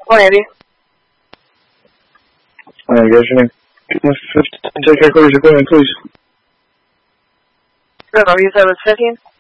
Hi, Andy. Hi, guys. Your name? Take care, close your equipment, please. Good, are you 715?